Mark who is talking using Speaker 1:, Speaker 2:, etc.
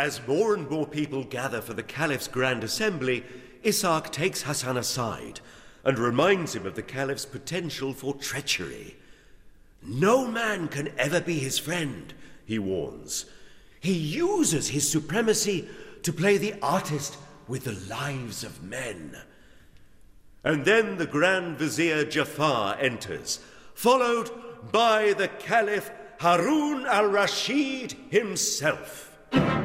Speaker 1: As more and more people gather for the Caliph's grand assembly, Ishaq takes Hassan aside and reminds him of the Caliph's potential for treachery. No man can ever be his friend, he warns. He uses his supremacy to play the artist with the lives of men. And then the Grand Vizier Jafar enters, followed by the Caliph Harun al-Rashid himself.